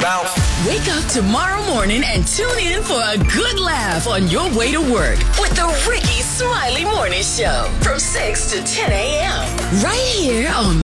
Bounce. Wake up tomorrow morning and tune in for a good laugh on your way to work with the Ricky Smiley Morning Show from 6 to 10 a.m. right here on